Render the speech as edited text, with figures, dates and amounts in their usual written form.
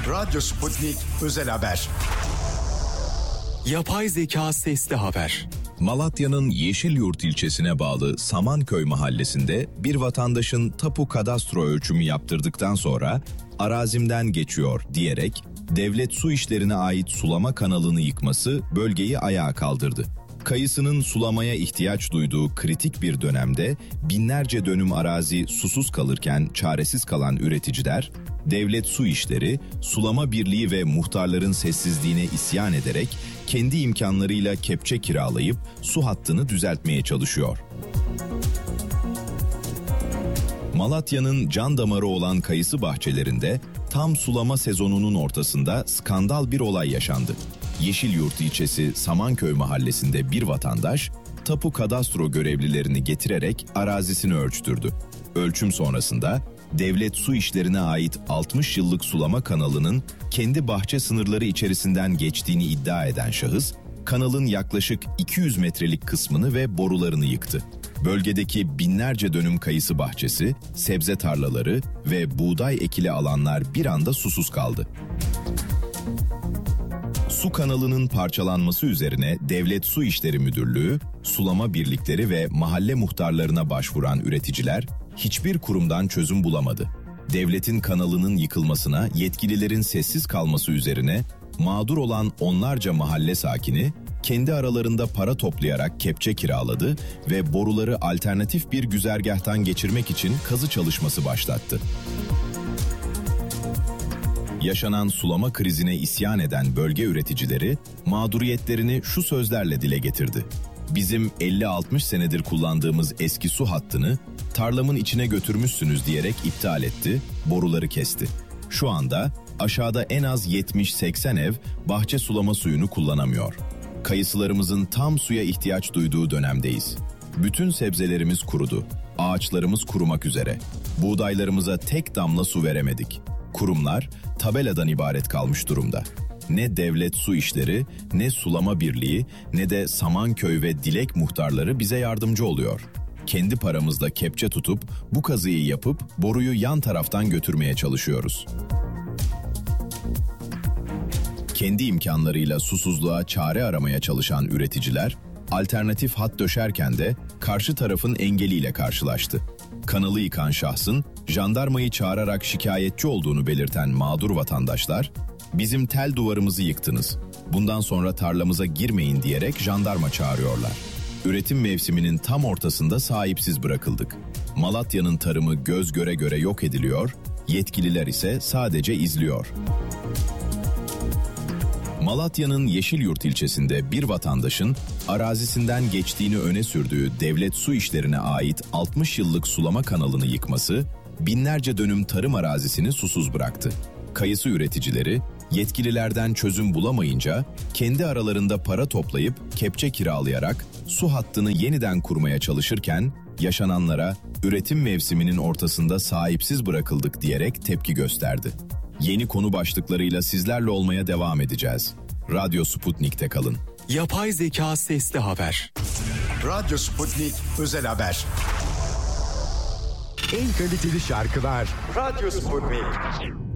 Radyo Sputnik Özel Haber. Yapay zeka sesli haber. Malatya'nın Yeşilyurt ilçesine bağlı Samanköy mahallesinde bir vatandaşın tapu kadastro ölçümü yaptırdıktan sonra arazimden geçiyor diyerek devlet su işlerine ait sulama kanalını yıkması bölgeyi ayağa kaldırdı. Kayısının sulamaya ihtiyaç duyduğu kritik bir dönemde binlerce dönüm arazi susuz kalırken çaresiz kalan üreticiler, devlet su işleri, sulama birliği ve muhtarların sessizliğine isyan ederek kendi imkanlarıyla kepçe kiralayıp su hattını düzeltmeye çalışıyor. Malatya'nın can damarı olan kayısı bahçelerinde tam sulama sezonunun ortasında skandal bir olay yaşandı. Yeşilyurt ilçesi Samanköy mahallesinde bir vatandaş tapu kadastro görevlilerini getirerek arazisini ölçtürdü. Ölçüm sonrasında devlet su işlerine ait 60 yıllık sulama kanalının kendi bahçe sınırları içerisinden geçtiğini iddia eden şahıs, kanalın yaklaşık 200 metrelik kısmını ve borularını yıktı. Bölgedeki binlerce dönüm kayısı bahçesi, sebze tarlaları ve buğday ekili alanlar bir anda susuz kaldı. Su kanalının parçalanması üzerine Devlet Su İşleri Müdürlüğü, sulama birlikleri ve mahalle muhtarlarına başvuran üreticiler hiçbir kurumdan çözüm bulamadı. Devletin kanalının yıkılmasına yetkililerin sessiz kalması üzerine mağdur olan onlarca mahalle sakini kendi aralarında para toplayarak kepçe kiraladı ve boruları alternatif bir güzergahtan geçirmek için kazı çalışması başlattı. Yaşanan sulama krizine isyan eden bölge üreticileri mağduriyetlerini şu sözlerle dile getirdi. Bizim 50-60 senedir kullandığımız eski su hattını tarlamın içine götürmüşsünüz diyerek iptal etti, boruları kesti. Şu anda aşağıda en az 70-80 ev bahçe sulama suyunu kullanamıyor. Kayısılarımızın tam suya ihtiyaç duyduğu dönemdeyiz. Bütün sebzelerimiz kurudu, ağaçlarımız kurumak üzere. Buğdaylarımıza tek damla su veremedik. Kurumlar tabeladan ibaret kalmış durumda. Ne devlet su işleri, ne sulama birliği, ne de Samanköy ve Dilek muhtarları bize yardımcı oluyor. Kendi paramızla kepçe tutup bu kazıyı yapıp boruyu yan taraftan götürmeye çalışıyoruz. Kendi imkanlarıyla susuzluğa çare aramaya çalışan üreticiler, alternatif hat döşerken de karşı tarafın engeliyle karşılaştı. Kanalı yıkan şahsın jandarmayı çağırarak şikayetçi olduğunu belirten mağdur vatandaşlar, "Bizim tel duvarımızı yıktınız, bundan sonra tarlamıza girmeyin" diyerek jandarma çağırıyorlar. Üretim mevsiminin tam ortasında sahipsiz bırakıldık. Malatya'nın tarımı göz göre göre yok ediliyor, yetkililer ise sadece izliyor. Malatya'nın Yeşilyurt ilçesinde bir vatandaşın arazisinden geçtiğini öne sürdüğü devlet su işlerine ait 60 yıllık sulama kanalını yıkması, binlerce dönüm tarım arazisini susuz bıraktı. Kayısı üreticileri, yetkililerden çözüm bulamayınca kendi aralarında para toplayıp kepçe kiralayarak su hattını yeniden kurmaya çalışırken, yaşananlara üretim mevsiminin ortasında sahipsiz bırakıldık diyerek tepki gösterdi. Yeni konu başlıklarıyla sizlerle olmaya devam edeceğiz. Radyo Sputnik'te kalın. Yapay zeka sesli haber. Radyo Sputnik Özel Haber. En kaliteli şarkılar Radyo Sputnik.